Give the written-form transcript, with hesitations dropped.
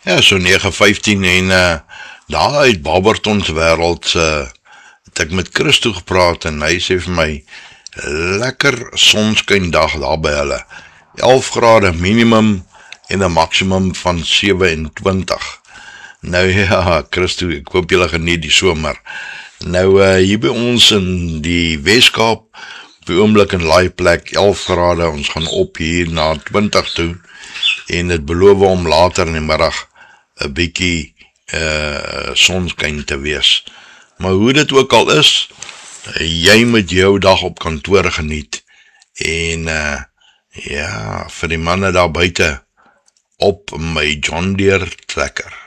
Ja, so 9:15 en daar uit Barberton se wêreld het ek met Christo gepraat en hy sê vir my, lekker sonskyn dag daar by hulle. 11 grade minimum en 'n maksimum van 27. Nou ja, Christo, ek hoop julle geniet die somer. Nou hier by ons in die Weskaap, op die oomblik in Laaiplek, 11 grade, ons gaan op hier na 20 toe, en het beloof om later in die middag 'n bietjie sonskyn te wees. Maar hoe dit ook al is, jy moet jou dag op kantoor geniet, en ja, vir die manne daar buite, op my John Deere trekker.